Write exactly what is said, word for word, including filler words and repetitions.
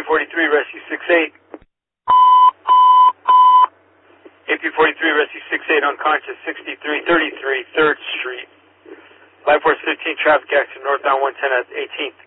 forty-three, Rescue six eight. A P forty-three, Rescue six eight, unconscious, sixty-three thirty-three, third Street. Life Force fifteen, traffic accident, northbound one ten at eighteenth.